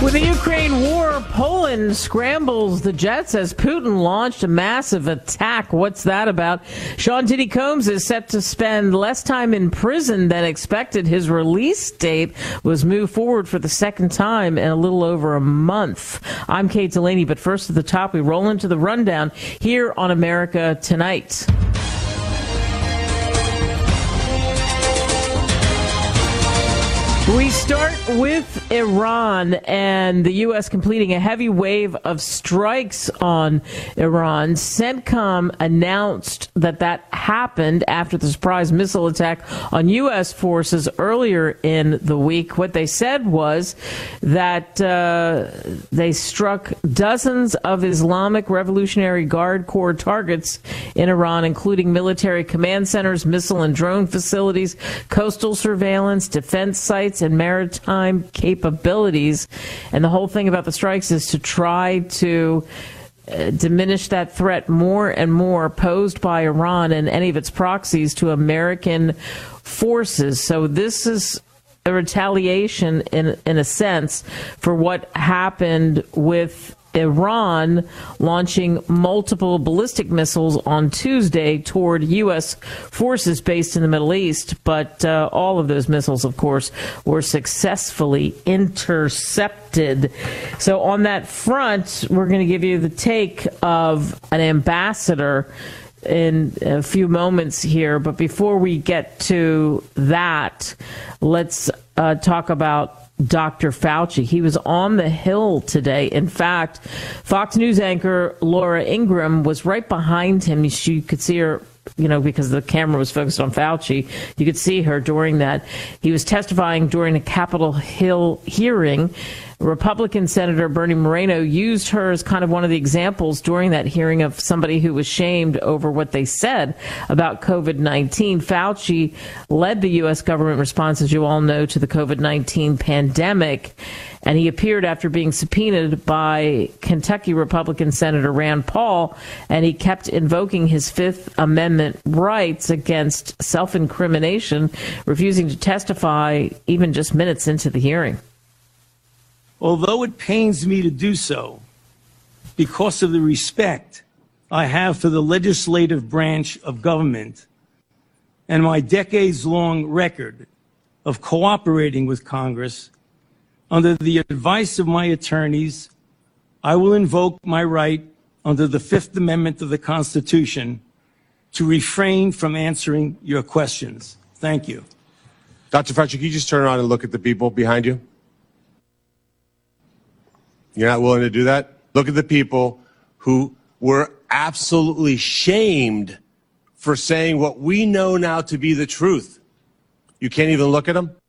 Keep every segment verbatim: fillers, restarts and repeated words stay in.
With the Ukraine war, Poland scrambles the jets as Putin launched a massive attack. What's that about? Sean Diddy Combs is set to spend less time in prison than expected. His release date was moved forward for the second time in a little over a month. I'm Kate Delaney, but first at the top, we roll into the rundown here on America Tonight. We start with Iran and the U S completing a heavy wave of strikes on Iran. CENTCOM announced that that happened after the surprise missile attack on U S forces earlier in the week. What they said was that uh, they struck dozens of Islamic Revolutionary Guard Corps targets in Iran, including military command centers, missile and drone facilities, coastal surveillance, defense sites, and maritime capabilities. And the whole thing about the strikes is to try to uh, diminish that threat more and more posed by Iran and any of its proxies to American forces. So this is a retaliation in in a sense for what happened with Iran launching multiple ballistic missiles on Tuesday toward U S forces based in the Middle East. But uh, all of those missiles, of course, were successfully intercepted. So on that front, we're going to give you the take of an ambassador in a few moments here. But before we get to that, let's uh, talk about Doctor Fauci. He was on the Hill today. In fact, Fox News anchor Laura Ingraham was right behind him. She could see her, you know, because the camera was focused on Fauci. You could see her during that. He was testifying during a Capitol Hill hearing. Republican Senator Bernie Moreno used her as kind of one of the examples during that hearing of somebody who was shamed over what they said about COVID nineteen. Fauci led the U S government response, as you all know, to the COVID nineteen pandemic. And he appeared after being subpoenaed by Kentucky Republican Senator Rand Paul, and he kept invoking his Fifth Amendment rights against self-incrimination, refusing to testify even just minutes into the hearing. Although it pains me to do so, because of the respect I have for the legislative branch of government and my decades-long record of cooperating with Congress, under the advice of my attorneys, I will invoke my right under the Fifth Amendment of the Constitution to refrain from answering your questions. Thank you. Doctor Fauci, can you just turn around and look at the people behind you? You're not willing to do that? Look at the people who were absolutely shamed for saying what we know now to be the truth. You can't even look at them?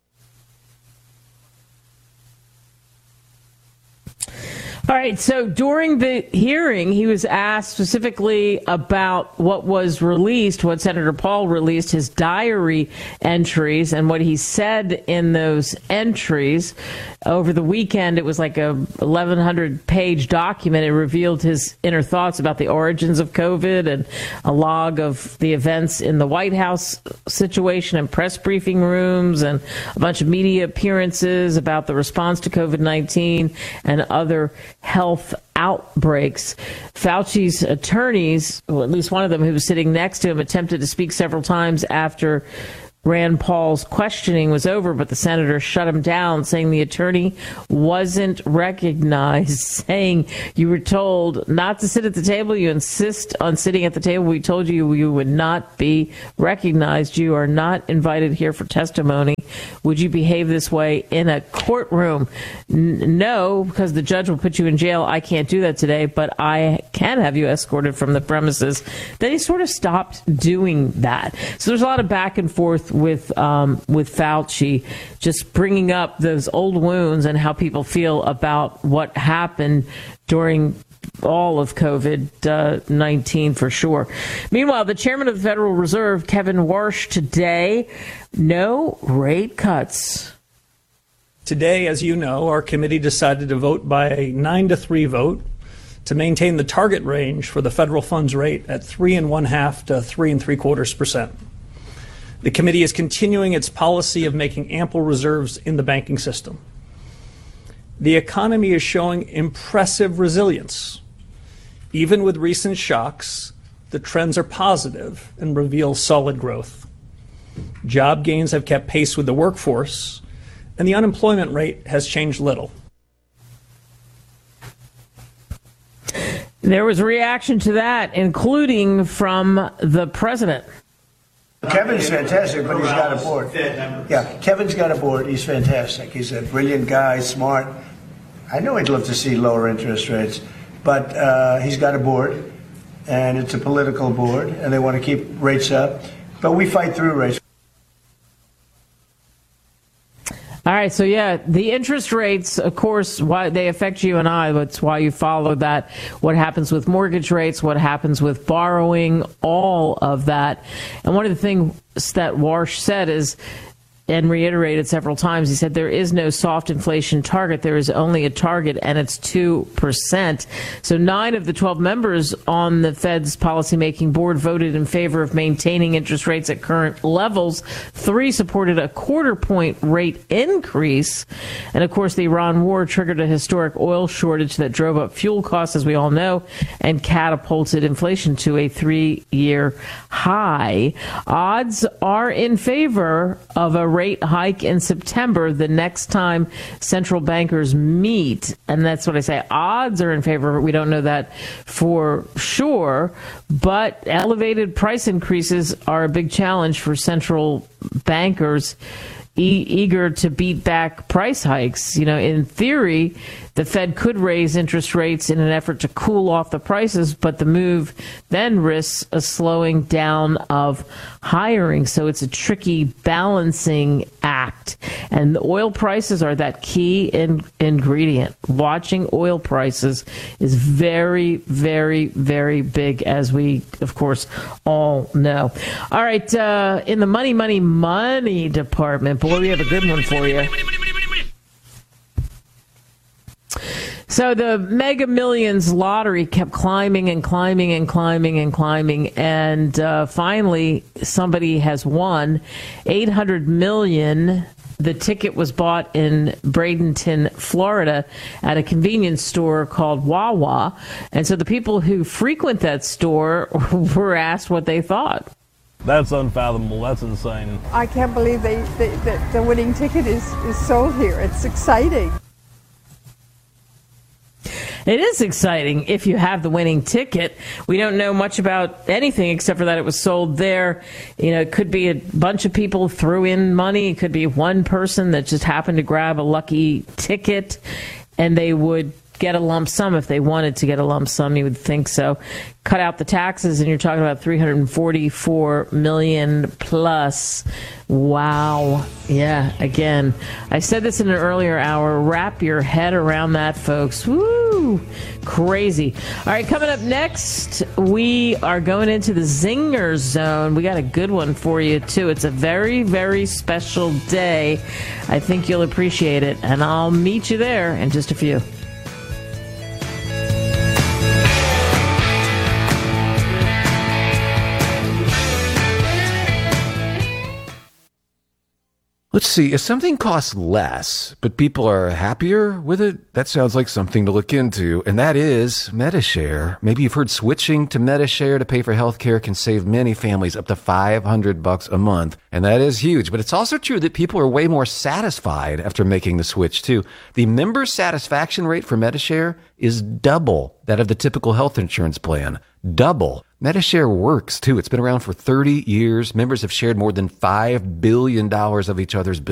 All right, so during the hearing, he was asked specifically about what was released, what Senator Paul released, his diary entries, and what he said in those entries. Over the weekend, it was like a eleven hundred page document. It revealed his inner thoughts about the origins of COVID and a log of the events in the White House situation and press briefing rooms and a bunch of media appearances about the response to COVID nineteen and other health outbreaks. Fauci's attorneys, well, at least one of them who was sitting next to him, attempted to speak several times after Rand Paul's questioning was over, but the senator shut him down, saying the attorney wasn't recognized, saying you were told not to sit at the table. You insist on sitting at the table. We told you you would not be recognized. You are not invited here for testimony. Would you behave this way in a courtroom? N- no, because the judge will put you in jail. I can't do that today, but I can have you escorted from the premises. Then he sort of stopped doing that. So there's a lot of back and forth with um, with Fauci, just bringing up those old wounds and how people feel about what happened during all of COVID nineteen for sure. Meanwhile, the chairman of the Federal Reserve, Kevin Warsh, today, no rate cuts. Today, as you know, our committee decided to vote by a nine to three vote to maintain the target range for the federal funds rate at three and one half to three and three quarters percent. The committee is continuing its policy of making ample reserves in the banking system. the economy is showing impressive resilience. Even with recent shocks, the trends are positive and reveal solid growth. Job gains have kept pace with the workforce, and the unemployment rate has changed little. There was a reaction to that, including from the president. Kevin's fantastic, but he's got a board. Yeah, Kevin's got a board. He's fantastic. He's a brilliant guy, smart. I know he'd love to see lower interest rates, but uh, he's got a board, and it's a political board, and they want to keep rates up. But we fight through rates. All right, so yeah, the interest rates, of course, why they affect you and I. That's why you follow that. What happens with mortgage rates, what happens with borrowing, all of that. And one of the things that Warsh said is, and reiterated several times, he said there is no soft inflation target. There is only a target, and it's two percent. So nine of the twelve members on the Fed's policymaking board voted in favor of maintaining interest rates at current levels. Three supported a quarter point rate increase. And, of course, the Iran war triggered a historic oil shortage that drove up fuel costs, as we all know, and catapulted inflation to a three-year high. Odds are in favor of a rate hike in September, the next time central bankers meet. And that's what I say. Odds are in favor. We don't know that for sure. But elevated price increases are a big challenge for central bankers e- eager to beat back price hikes. You know, in theory, the Fed could raise interest rates in an effort to cool off the prices, but the move then risks a slowing down of hiring. So it's a tricky balancing act. And the oil prices are that key in- ingredient. Watching oil prices is very, very, very big, as we, of course, all know. All right, uh, in the money, money, money department, boy, we have a good one for you. So the Mega Millions lottery kept climbing and climbing and climbing and climbing, and uh, finally somebody has won eight hundred million dollars. The ticket was bought in Bradenton, Florida, at a convenience store called Wawa, and so the people who frequent that store were asked what they thought. That's unfathomable. That's insane. I can't believe they, they, that the winning ticket is, is sold here. It's exciting. It is exciting if you have the winning ticket. We don't know much about anything except for that it was sold there. You know, it could be a bunch of people threw in money. It could be one person that just happened to grab a lucky ticket, and they would get a lump sum if they wanted to get a lump sum. You would think so. Cut out the taxes, and you're talking about three hundred forty-four million dollars plus. Wow. Yeah, again, I said this in an earlier hour. Wrap your head around that, folks. Woo! Crazy. All right, coming up next, we are going into the Zinger Zone. We got a good one for you, too. It's a very, very special day. I think you'll appreciate it, and I'll meet you there in just a few. Let's see, if something costs less, but people are happier with it, that sounds like something to look into, and that is Medi-Share. Maybe you've heard switching to Medi-Share to pay for healthcare can save many families up to five hundred bucks a month, and that is huge. But it's also true that people are way more satisfied after making the switch, too. The member satisfaction rate for Medi-Share is double that of the typical health insurance plan. Double. Medi-Share works, too. It's been around for thirty years. Members have shared more than five billion dollars of each other's bills.